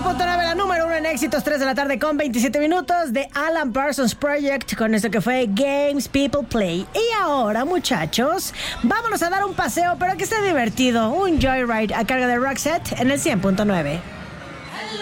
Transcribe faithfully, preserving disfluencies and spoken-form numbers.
punto nueve, la número uno en éxitos, tres de la tarde con veintisiete minutos de Alan Parsons Project con esto que fue Games People Play. Y ahora, muchachos, vámonos a dar un paseo, pero que esté divertido, un joyride a cargo de Roxette en el cien punto nueve.